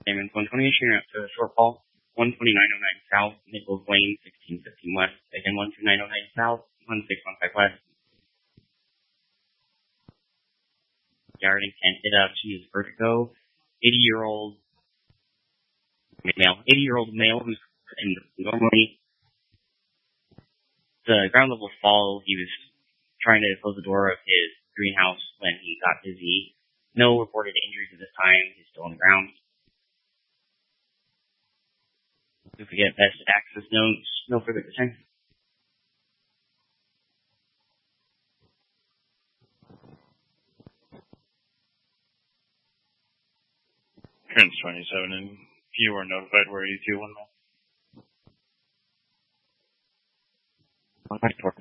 Payments 120 sharing up to Shortfall, 12909 South, Nichols Lane, 1615 West. Again, 12909 South, 1615 West. Regarding can't get up. She is vertigo. 80-year-old male who's normally the ground level fall. He was trying to close the door of his greenhouse when he got dizzy. No reported injuries at this time. He's still on the ground. If we get best access notes, no further concern. Trans 27, and you are notified where EQ 1 mile.